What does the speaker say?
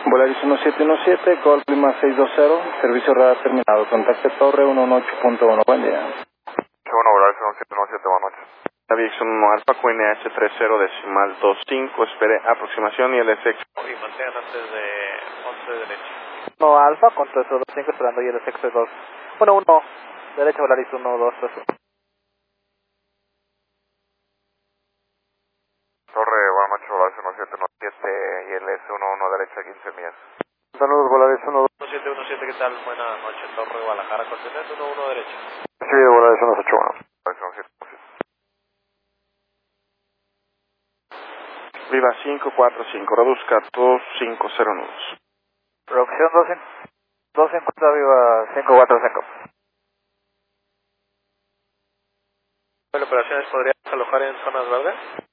Volaris 1717, Call Lima 620, servicio radar terminado, contacte Torre 118.1, buen día. Bueno, Volaris 1717, buenas noches. Aviación 1 Alfa, QNH 30 decimal 25, espere aproximación y el SX. Y mantengan antes de 11 derecha. No, Alfa, con 325 esperando y el SX 2. 1-1, derecha Volaris 1, 2, 3. Torre, buenas noches, Volaris 1717 y el S11 derecha 15 millas. Saludos, Volaris 1, 2. 1717, ¿qué tal? Buenas noches, Torre Guadalajara, Continente 11 derecha. Sí, Volaris 181. Volaris 1717. Viva 545, reduzca 250 nudos. Producción 250, viva 545. ¿Operaciones podrías alojar en zonas verdes?